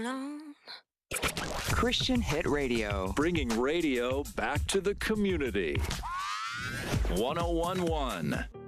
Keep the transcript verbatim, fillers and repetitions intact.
alone. Christian Hit Radio. Bringing radio back to the community. one oh one point one